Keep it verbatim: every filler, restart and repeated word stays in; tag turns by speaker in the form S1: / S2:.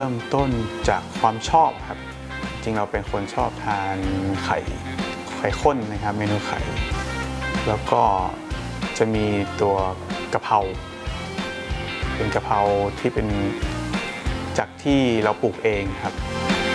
S1: เริ่มต้นจากความชอบครับจริงเราเป็นคนชอบทานไข่ไข่ข้นนะครับเมนูไข่แล้วก็จะมีตัวกะเพราเป็นกะเพราที่เป็นจากที่เราปลูกเองครับ